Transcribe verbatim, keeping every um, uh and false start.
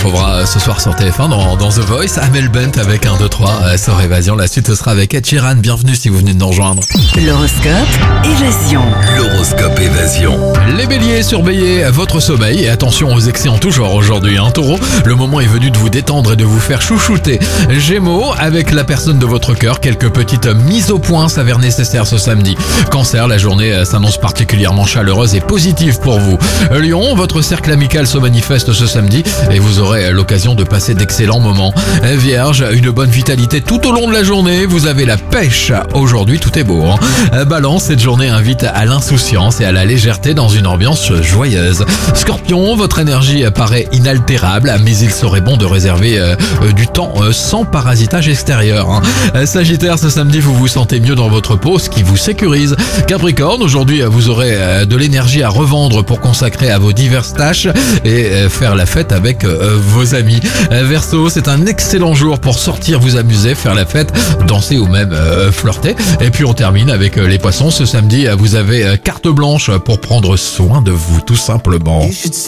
retrouvera ce soir sur T F un dans, dans The Voice. Amel Bent avec un, deux, trois sur Évasion. La suite sera avec Ed Sheeran. Bienvenue si vous venez de nous rejoindre. L'horoscope Évasion. L'horoscope Évasion. Les béliers, surveillez votre sommeil et attention aux excès en tout genre aujourd'hui. Hein. Taureau, le moment est venu de vous détendre et de vous faire chouchouter. Gémeaux, avec la personne de votre cœur, quelques petites mises au point s'avèrent nécessaires ce samedi. Cancer, la journée s'annonce particulièrement chaleureuse et positive pour vous. Lion, votre cercle amical se manifeste ce samedi et vous aurez l'occasion de passer d'excellents moments. Vierge, une bonne vitalité tout au long de la journée, vous avez la pêche. Aujourd'hui, tout est beau. Hein. Balance, cette journée invite à l'insouciance et à la légèreté dans une ambiance joyeuse. Scorpion, votre énergie paraît inaltérable, mais il serait bon de réserver euh, du temps euh, sans parasitage extérieur. Hein. Sagittaire, ce samedi, vous vous sentez mieux dans votre peau, ce qui vous sécurise. Capricorne, aujourd'hui, vous aurez euh, de l'énergie à revendre pour consacrer à vos diverses tâches et euh, faire la fête avec euh, vos amis. Verseau, c'est un excellent jour pour sortir, vous amuser, faire la fête, danser ou même euh, flirter. Et puis on termine avec euh, les poissons. Ce samedi, vous avez euh, carte blanche pour prendre soin de vous, tout simplement.